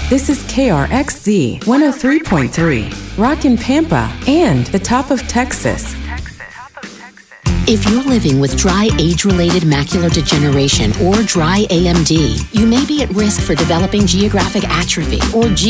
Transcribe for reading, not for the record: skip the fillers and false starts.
This is KRXZ 103.3, Rockin' Pampa, and the top of Texas. If you're living with dry age-related macular degeneration or dry AMD, you may be at risk for developing geographic atrophy or